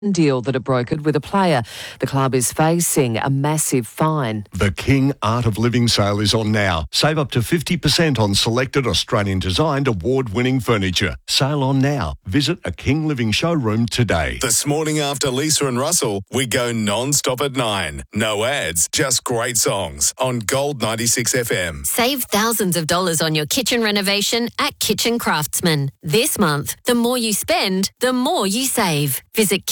deal that it brokered with a player. The club is facing a massive fine. The King Art of Living sale is on now. Save up to 50% on selected Australian-designed award-winning furniture. Sale on now. Visit a King Living showroom today. This morning after Lisa and Russell, we go non-stop at 9. No ads, just great songs on Gold 96 FM. Save thousands of dollars on your kitchen renovation at Kitchen Craftsman. This month, the more you spend, the more you save. Visit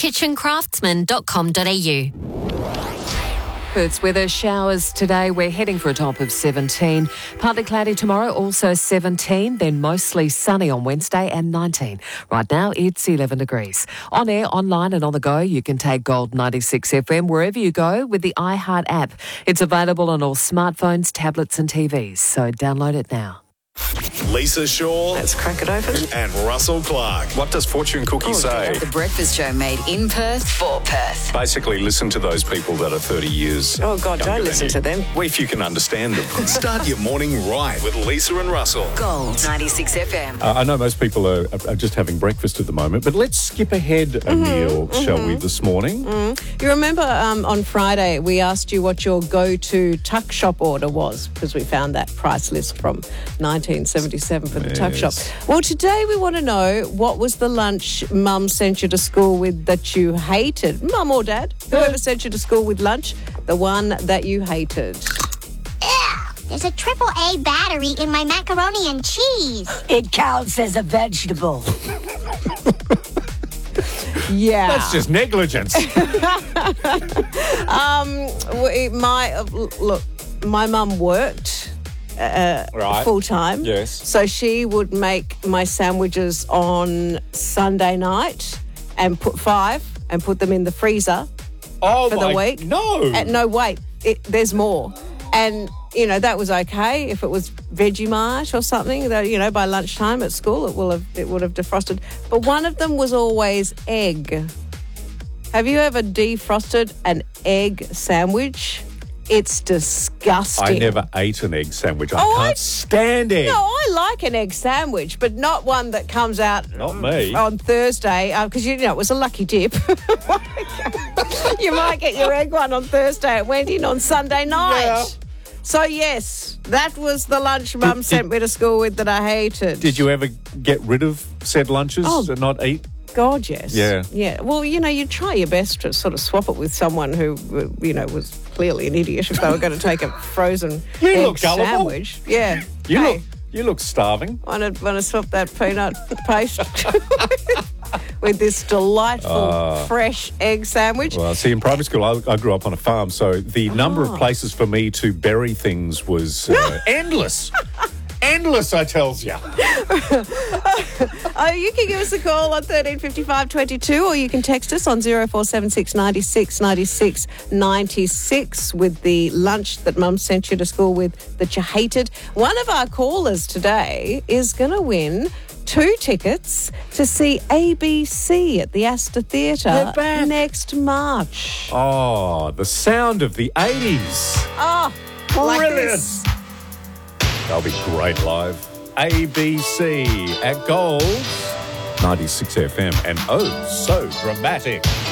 kitchencraftsman.com.au. Perth's weather, showers today. We're heading for a top of 17. Partly cloudy tomorrow, also 17. Then mostly sunny on Wednesday and 19. Right now, it's 11 degrees. On air, online and on the go, you can take Gold 96 FM wherever you go with the iHeart app. It's available on all smartphones, tablets and TVs. So download it now. Lisa Shaw. Let's crack it open. And Russell Clark. What does Fortune Cookie say? The breakfast show made in Perth for Perth. Basically, listen to those people that are 30 years. Oh, God, younger don't listen than to you. them. Well, if you can understand them. Start your morning right with Lisa and Russell. Gold 96 FM. I know most people are just having breakfast at the moment, but let's skip ahead a meal, shall we, this morning? You remember on Friday we asked you what your go-to tuck shop order was because we found that price list from 1977 for the tuck shop. Well, today we want to know what was the lunch Mum sent you to school with that you hated. Mum or Dad, whoever sent you to school with lunch, the one that you hated. There's a AAA battery in my macaroni and cheese. It counts as a vegetable. Yeah. That's just negligence. My mum worked full time. Yes. So she would make my sandwiches on Sunday night and put 5 and put them in the freezer for the week. No. No, wait. There's more. And, that was okay if it was Vegemite or something. That, by lunchtime at school it would have defrosted. But one of them was always egg. Have you ever defrosted an egg sandwich? It's disgusting. I never ate an egg sandwich. I can't stand egg. No, I like an egg sandwich, but not one that comes out Not me. on Thursday because, it was a lucky dip. You might get your egg one on Thursday. It went in on Sunday night. Yeah. So, yes, that was the lunch Mum sent me to school with that I hated. Did you ever get rid of said lunches and not eat? God, yes. Yeah. Yeah. Well, you try your best to sort of swap it with someone who, was clearly an idiot if they were going to take a frozen egg sandwich. Yeah. You look starving. Want to swap that peanut paste with this delightful fresh egg sandwich? Well, see, in primary school, I grew up on a farm, so the number of places for me to bury things was endless. Endless, I tells you. You can give us a call on 1355 22 or you can text us on 0476 96 96 96 with the lunch that Mum sent you to school with that you hated. One of our callers today is going to win 2 tickets to see ABC at the Astor Theatre next March. Oh, the sound of the 80s. Oh, like Brilliant. this. They'll be great live. ABC at Gold 96 FM and oh, so dramatic.